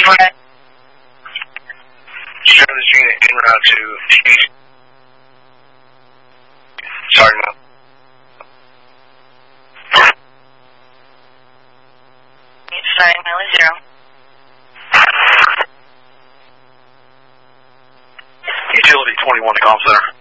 Right. Show this unit en route to T. Sorry, Mom. Sorry, Millie 0. Utility 21 to Comm Center.